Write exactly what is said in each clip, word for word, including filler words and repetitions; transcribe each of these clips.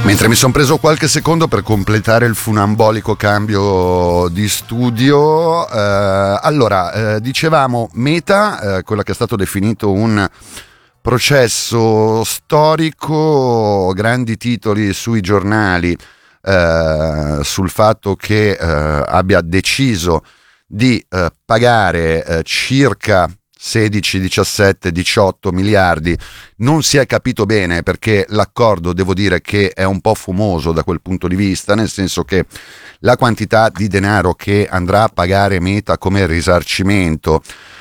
Mentre mi sono preso qualche secondo per completare il funambolico cambio di studio, eh, allora eh, dicevamo Meta, eh, quello che è stato definito un processo storico, grandi titoli sui giornali eh, sul fatto che eh, abbia deciso di eh, pagare eh, circa sedici, diciassette, diciotto miliardi. Non si è capito bene perché l'accordo, devo dire che è un po' fumoso da quel punto di vista, nel senso che la quantità di denaro che andrà a pagare Meta come risarcimento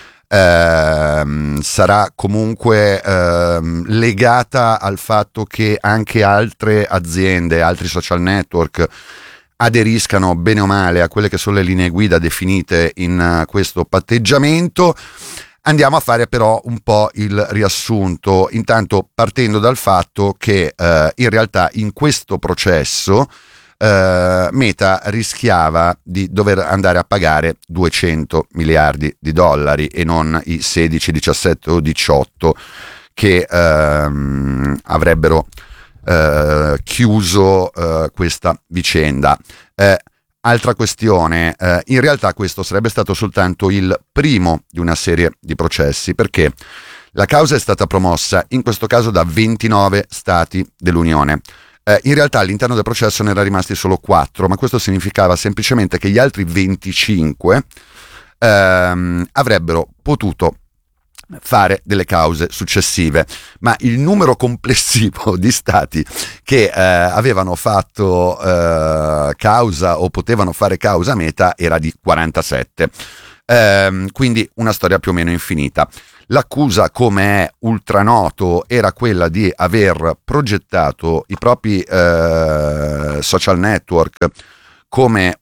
ehm, sarà comunque ehm, legata al fatto che anche altre aziende, altri social network aderiscano bene o male a quelle che sono le linee guida definite in uh, questo patteggiamento. Andiamo a fare però un po' il riassunto, intanto partendo dal fatto che eh, in realtà in questo processo eh, Meta rischiava di dover andare a pagare duecento miliardi di dollari e non i sedici, diciassette o diciotto che ehm, avrebbero eh, chiuso eh, questa vicenda. Eh, Altra questione, eh, in realtà questo sarebbe stato soltanto il primo di una serie di processi, perché la causa è stata promossa in questo caso da ventinove stati dell'Unione. Eh, in realtà all'interno del processo ne erano rimasti solo quattro, ma questo significava semplicemente che gli altri venticinque ehm, avrebbero potuto fare delle cause successive, ma il numero complessivo di stati che eh, avevano fatto eh, causa o potevano fare causa a Meta era di quarantasette, eh, quindi una storia più o meno infinita. L'accusa, come è ultranoto, era quella di aver progettato i propri eh, social network come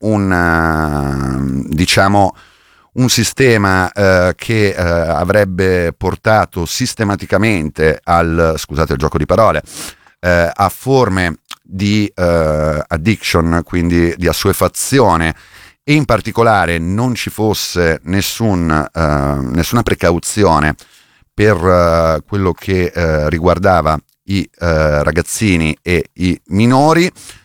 un, diciamo, un sistema eh, che eh, avrebbe portato sistematicamente al, scusate il gioco di parole, eh, a forme di eh, addiction, quindi di assuefazione, e in particolare non ci fosse nessun, eh, nessuna precauzione per eh, quello che eh, riguardava i eh, ragazzini e i minori.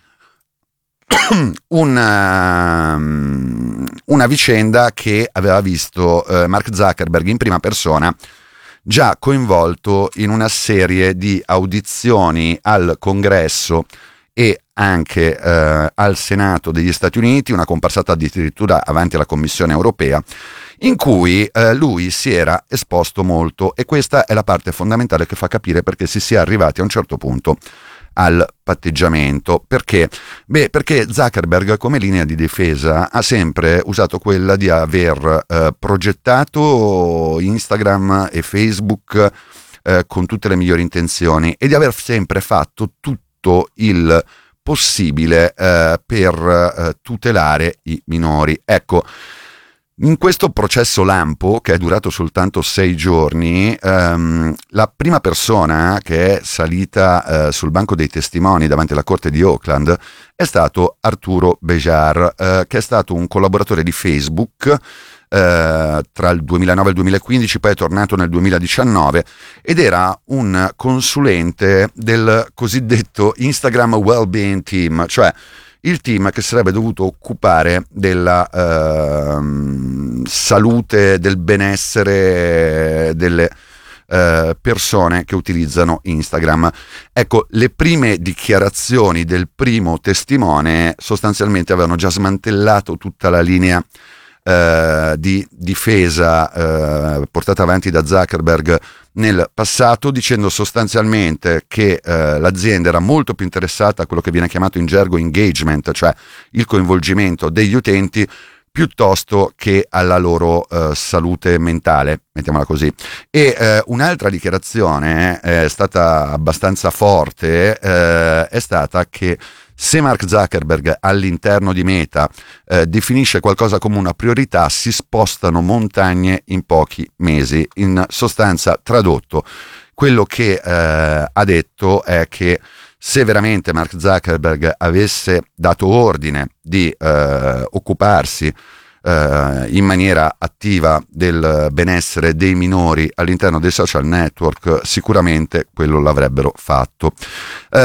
Una, una vicenda che aveva visto eh, Mark Zuckerberg in prima persona, già coinvolto in una serie di audizioni al Congresso e anche eh, al Senato degli Stati Uniti, una comparsata addirittura avanti alla Commissione europea, in cui eh, lui si era esposto molto, e questa è la parte fondamentale che fa capire perché si sia arrivati a un certo punto al patteggiamento. Perché? Beh, perché Zuckerberg come linea di difesa ha sempre usato quella di aver eh, progettato Instagram e Facebook eh, con tutte le migliori intenzioni e di aver sempre fatto tutto il possibile eh, per eh, tutelare i minori. Ecco, in questo processo lampo, che è durato soltanto sei giorni, ehm, la prima persona che è salita eh, sul banco dei testimoni davanti alla corte di Oakland è stato Arturo Bejar, eh, che è stato un collaboratore di Facebook eh, tra il duemilanove e il duemilaquindici, poi è tornato nel duemiladiciannove ed era un consulente del cosiddetto Instagram Wellbeing Team, cioè il team che sarebbe dovuto occupare della uh, salute, del benessere delle uh, persone che utilizzano Instagram. Ecco, le prime dichiarazioni del primo testimone sostanzialmente avevano già smantellato tutta la linea uh, di difesa uh, portata avanti da Zuckerberg nel passato, dicendo sostanzialmente che eh, l'azienda era molto più interessata a quello che viene chiamato in gergo engagement, cioè il coinvolgimento degli utenti, piuttosto che alla loro eh, salute mentale, mettiamola così. E eh, un'altra dichiarazione eh, è stata abbastanza forte, eh, è stata che se Mark Zuckerberg all'interno di Meta eh, definisce qualcosa come una priorità, si spostano montagne in pochi mesi. In sostanza, tradotto, quello che eh, ha detto è che se veramente Mark Zuckerberg avesse dato ordine di eh, occuparsi eh, in maniera attiva del benessere dei minori all'interno dei social network, sicuramente quello l'avrebbero fatto. Eh,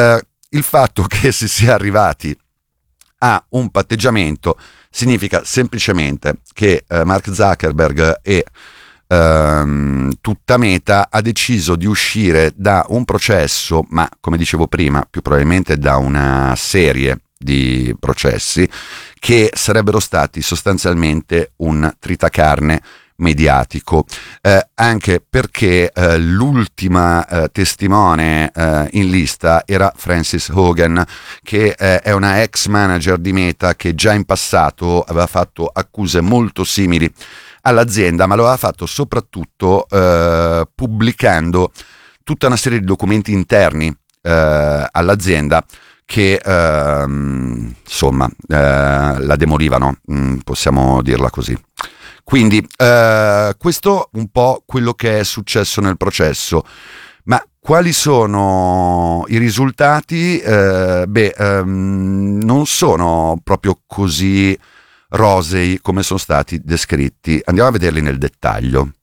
il fatto che si sia arrivati a un patteggiamento significa semplicemente che eh, Mark Zuckerberg e ehm, tutta Meta ha deciso di uscire da un processo, ma come dicevo prima, più probabilmente da una serie di processi che sarebbero stati sostanzialmente un tritacarne mediatico, eh, anche perché eh, l'ultima eh, testimone eh, in lista era Frances Hogan, che eh, è una ex manager di Meta che già in passato aveva fatto accuse molto simili all'azienda, ma lo aveva fatto soprattutto eh, pubblicando tutta una serie di documenti interni eh, all'azienda che ehm, insomma eh, la demolivano, mh, possiamo dirla così. Quindi eh, questo un po' quello che è successo nel processo. Ma quali sono i risultati? Eh, beh, ehm, non sono proprio così rosei come sono stati descritti. Andiamo a vederli nel dettaglio.